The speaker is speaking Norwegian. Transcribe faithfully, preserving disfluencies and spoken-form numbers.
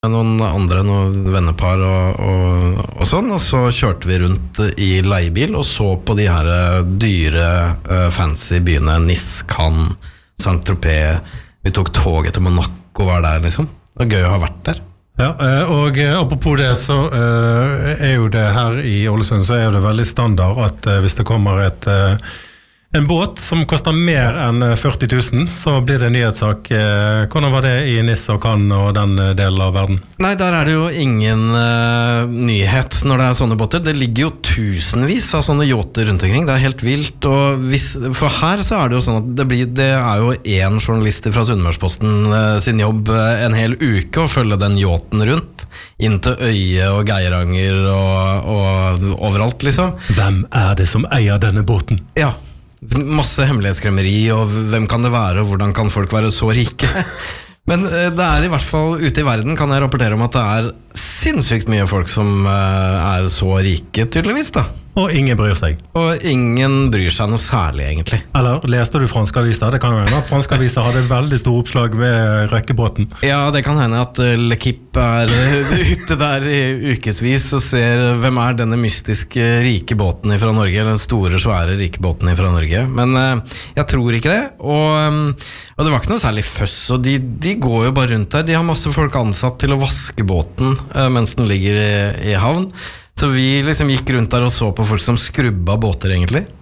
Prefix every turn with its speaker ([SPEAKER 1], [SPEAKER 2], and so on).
[SPEAKER 1] noen andre, noen vennepar og, og, og sånn, og så kjørte vi rundt i leiebil og så på de her dyre, uh, fancy byene, Nice, Cannes, Saint-Tropez. Vi tok toget til Monaco, var der liksom. Det var gøy å ha vært der.
[SPEAKER 2] Ja, og apropos det, så er jo det her i Ålesund, så er det veldig standard at hvis det kommer et en båt som koster mer enn førti tusen, så blir det en nyhetssak. Hvordan var det i Nice og Cannes og den delen av verden?
[SPEAKER 1] Nei, der er det jo ingen uh, nyhet når det er sånne båter. Det ligger jo tusenvis av sånne yachter rundt omkring. Det er helt vilt. Og hvis, for her så er det jo sånn at det, blir, det er jo en journalist fra Sunnmørsposten uh, sin jobb uh, en hel uke å følge den yachten rundt, inn til Øye og Geiranger og, og overalt liksom.
[SPEAKER 2] Hvem er det som eier denne båten?
[SPEAKER 1] Ja, masse hemmelighetskremmeri, og hvem kan det være, og hvordan kan folk være så rike? Men det er i hvert fall, ute i verden kan jeg rapportere om at det er sinnssykt mye folk som er så rike, tydeligvis da.
[SPEAKER 2] Og ingen bryr seg.
[SPEAKER 1] Og ingen bryr seg noe særlig, egentlig.
[SPEAKER 2] Eller leste du franske aviser? Det kan jo hende at franske aviser hadde veldig stor oppslag med røkkebåten.
[SPEAKER 1] Ja, det kan hende at L'Equipe er ute der i ukesvis og ser hvem er denne mystiske rike båten fra Norge, den store, svære rike båten fra Norge. Men jeg tror ikke det, og, og det var ikke noe særlig føss, og de, de går jo bare rundt der. De har masse folk ansatt til å vaske båten mens den ligger i, i havn. Så vi liksom gikk rundt der og så på folk som skrubba båter egentlig.